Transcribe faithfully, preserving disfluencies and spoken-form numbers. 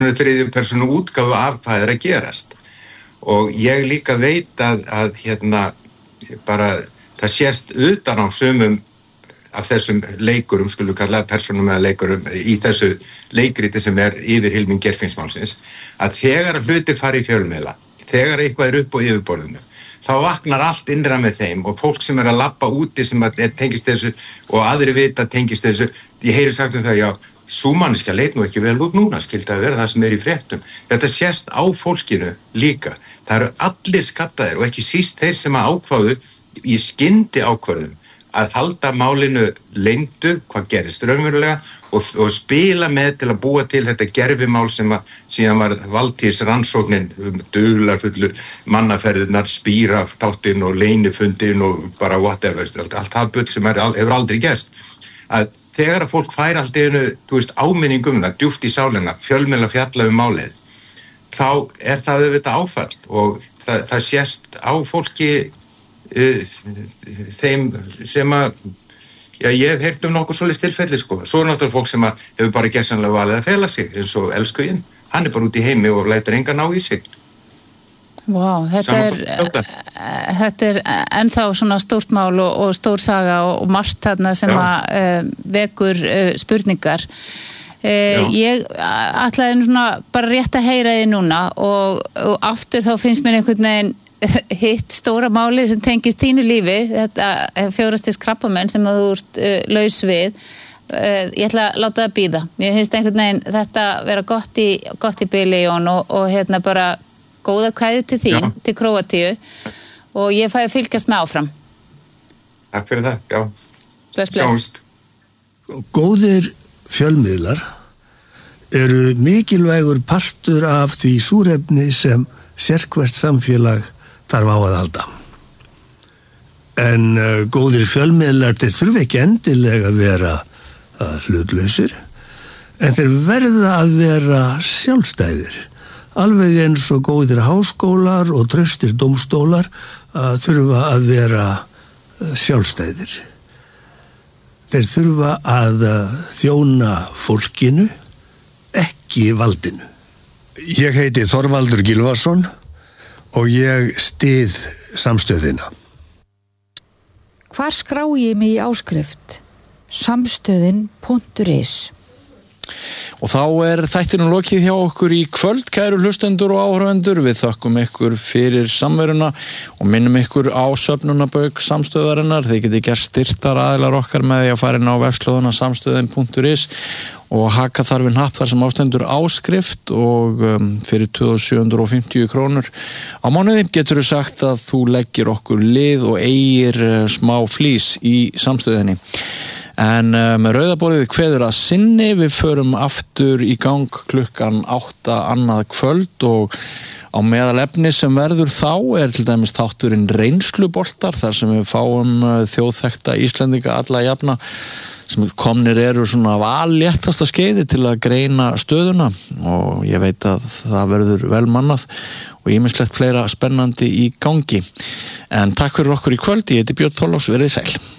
þriðju persónu útgáfu af hvað er að gerast. Og ég líka veit að, að hérna, bara, það sést utan á sumum af þessum leikurum, skulum kalla persónum eða leikurum, í þessu leikriti sem er yfir Hilming Geirfinnsmálsins, að þegar hlutir fara í fjölmiðla, þegar eitthvað er upp á yfirborðinu, þá vaknar allt innra með þeim og fólk sem er að labba úti sem er tengist þessu og aðri vita tengist þessu, ég heyri sagt um það, já, sú manneskja leit nú ekki vel út núna, skildi að vera það sem er í fréttum. Þetta sést á fólkinu líka. Það eru allir skattaðir og ekki síst þeir sem að ákváðu í skyndi ákvörðum að halda málinu leyndu, hvað gerist raunverulega og, og spila með til að búa til þetta gerfimál sem að síðan var Valtýs rannsóknin um dularfullu mannaferðirnar, spýra táttinn og leynifundin og bara whatever, allt, allt það bull sem er, hefur aldrei gerst. Að þegar að fólk fær allt einu, þú veist, áminning um það, djúpt í sálina, fjölmiðla fjalla um málið, þá er það auðvitað áfall og það, það sést á fólki uh, þeim sem að, já, ég hef heyrt um nokkuð svoleiðis tilfelli, sko. Svo er náttúrulega fólk sem að hefur bara gersamlega valið að fela sig, eins og elskuginn. Hann er bara út í heimi og lætur engan ná í sig. Vá, þetta er, þetta er ennþá svona stórt mál og, og stór saga og, og margt þarna sem að uh, vekur uh, spurningar. Uh, ég ætlaði nú svona bara rétt að heyra þið núna og, og aftur þá finnst mér einhvern veginn hitt stóra máli sem tengist þínu lífi, þetta fjórastigs krabbamenn sem að þú ert uh, laus við. Uh, ég ætla að láta það bíða. Mér finnst einhvern veginn þetta vera gott í, gott í bili, Jón, og, og hérna bara góða kveðju til þín, já. Til Króatíu og ég fæ að fylgjast með áfram. Takk fyrir það, já. Bless, bless. Sjáumst. Góðir fjölmiðlar eru mikilvægur partur af því súrefni sem sérhvert samfélag þarf á að halda. En uh, góðir fjölmiðlar, þeir þurfa ekki endilega að vera uh, hlutlausir, en þeir verða að vera sjálfstæðir. Alveg eins og góðir háskólar og traustir dómstólar uh, þurfa að vera uh, sjálfstæðir. Þeir þurfa að uh, þjóna fólkinu, ekki valdinu. Ég heiti Þorvaldur Gylfason og ég styð samstöðina. Hvar skrá ég mig í áskrift? samstöðin punktur is. Og þá er þættinum lokið hjá okkur í kvöld, kæru hlustendur og áhorfendur. Við þökkum ykkur fyrir samveruna og minnum ykkur á söfnunabauk samstöðarinnar. Þið getið gert styrktar aðilar okkar með því að fara inn á vefslóðuna samstöðin punktur is og haka þar við hnapp þar sem ástendur áskrift og um, fyrir tvö þúsund sjö hundruð fimmtíu krónur á mánuði getur þú sagt að þú leggir okkur lið og eigir uh, smá flís í samstöðinni. En uh, með rauðaborðið kveður að sinni, við förum aftur í gang klukkan átta annað kvöld og á meðal efni sem verður þá er til dæmis þátturinn reynsluboltar þar sem við fáum uh, þjóðþekkta Íslendinga alla jafna sem komnir eru svona valléttasta skeiði til að greina stöðuna og ég veit að það verður vel mannað og ýmislegt fleira spennandi í gangi. En takk fyrir okkur í kvöld, ég heiti Björn Þorláks, verið sæl.